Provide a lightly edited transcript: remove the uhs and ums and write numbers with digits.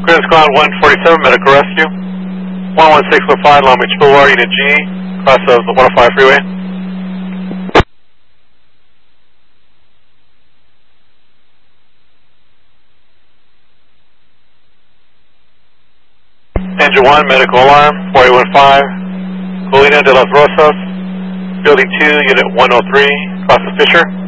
Grand Squad 147, medical rescue. 11645 Long Beach Boulevard, Unit G, cross of the 105 freeway. Engine 1, medical alarm, 4815, Colina de las Rosas, Building 2, Unit 103, cross of Fisher.